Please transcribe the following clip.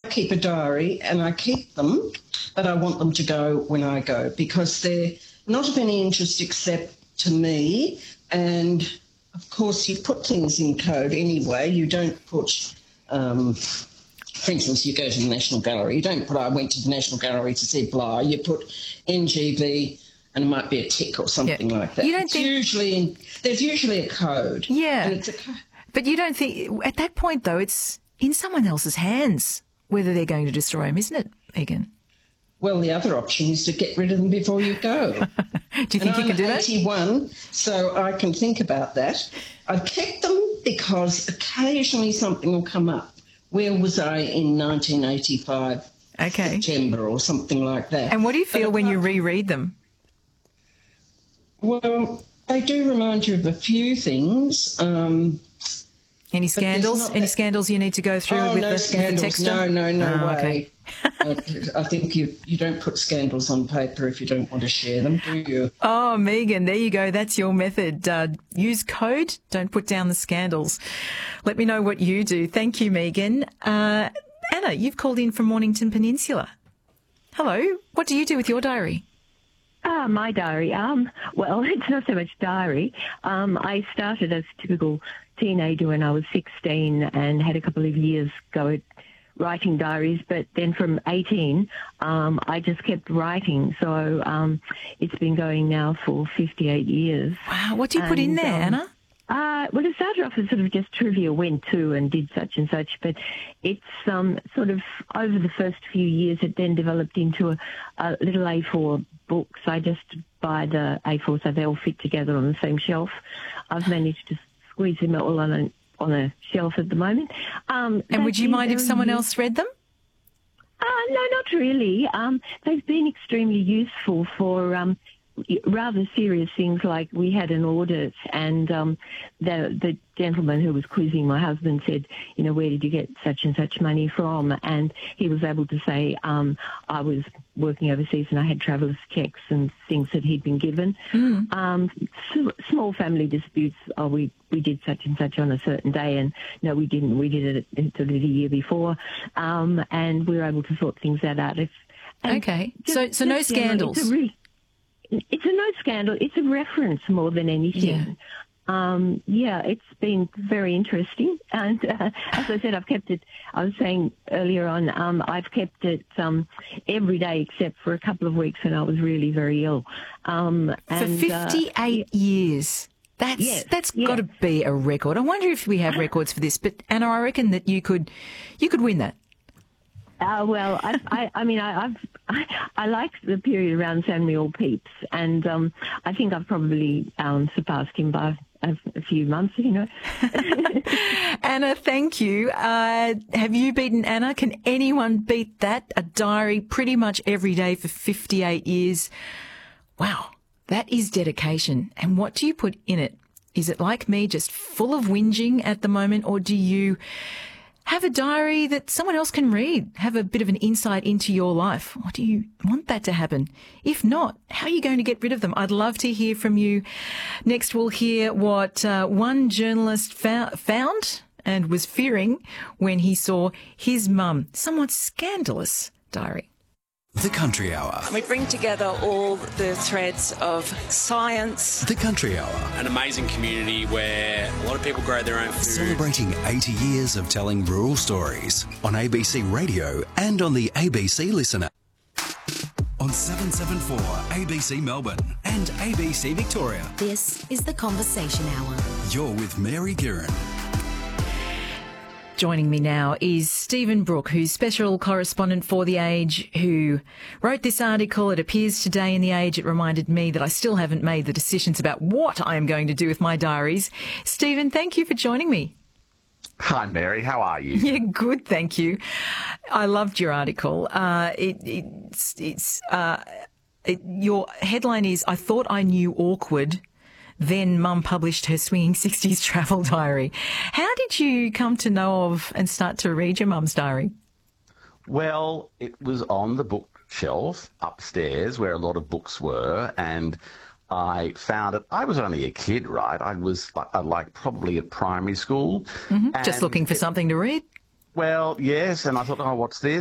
keep a diary and I keep them, but I want them to go when I go because they're not of any interest except to me. And, of course, you put things in code anyway. You don't put, for instance, you go to the National Gallery. You don't put, I went to the National Gallery to see blah. You put NGV and it might be a tick or something like that. You don't there's usually a code. Yeah. And it's a code. But you don't think, at that point, though, it's in someone else's hands whether they're going to destroy them, isn't it, Megan? Well, the other option is to get rid of them before you go. Do you think you can do that? I'm 81, so I can think about that. I've kept them because occasionally something will come up. Where was I in 1985? Okay. September or something like that. And what do you feel when you reread them? Well, they do remind you of a few things. Any scandals? Any scandals you need to go through with the texture? No way. Okay. I think you don't put scandals on paper if you don't want to share them, do you? Oh, Megan, there you go. That's your method. Use code. Don't put down the scandals. Let me know what you do. Thank you, Megan. Anna, you've called in from Mornington Peninsula. Hello. What do you do with your diary? My diary. Well, it's not so much diary. I started as a typical teenager when I was 16 and had a couple of years go at writing diaries, but then from 18, I just kept writing. So it's been going now for 58 years. Wow. What do you put in there, Anna? Well, it started off as sort of just trivia, went to and did such and such, but it's sort of over the first few years, it then developed into a little A4 books. I just buy the A4 so they all fit together on the same shelf. I've managed to squeeze them all on a shelf at the moment. And would you mind if someone else read them? No, not really. They've been extremely useful for rather serious things like we had an audit and the gentleman who was quizzing my husband said, you know, where did you get such and such money from? And he was able to say, I was working overseas and I had traveller's checks and things that he'd been given. Small family disputes, we did such and such on a certain day and no, we didn't. We did it sort of the year before. And we were able to sort things out. Okay. So no scandals. It's a no scandal. It's a reference more than anything. Yeah. It's been very interesting. And as I said, I've kept it, I was saying earlier on, I've kept it every day except for a couple of weeks when I was really very ill. For 58 years. That's got to be a record. I wonder if we have records for this. But Anna, I reckon that you could win that. Well, I like the period around Samuel Pepys, and I think I've probably surpassed him by a few months, you know. Anna, thank you. Have you beaten Anna? Can anyone beat that? A diary pretty much every day for 58 years. Wow, that is dedication. And what do you put in it? Is it like me, just full of whinging at the moment, or do you have a diary that someone else can read, have a bit of an insight into your life? Or do you want that to happen? If not, how are you going to get rid of them? I'd love to hear from you. Next, we'll hear what one journalist found and was fearing when he saw his mum somewhat scandalous diary. The Country Hour. We bring together all the threads of science. The Country Hour. An amazing community where a lot of people grow their own food. Celebrating 80 years of telling rural stories on ABC Radio and on the ABC Listener. On 774 ABC Melbourne and ABC Victoria. This is The Conversation Hour. You're with Mary Guerin. Joining me now is Stephen Brooke, who's special correspondent for The Age, who wrote this article. It appears today in The Age. It reminded me that I still haven't made the decisions about what I am going to do with my diaries. Stephen, thank you for joining me. Hi, Mary. How are you? Yeah, good, thank you. I loved your article. Your headline is, I thought I knew awkward. Then Mum published her Swinging 60s travel diary. How did you come to know of and start to read your mum's diary? Well, it was on the bookshelf upstairs where a lot of books were, and I found it. I was only a kid, right? I was like probably at primary school. Mm-hmm. Just looking for something to read? Well, yes, and I thought, oh, what's this?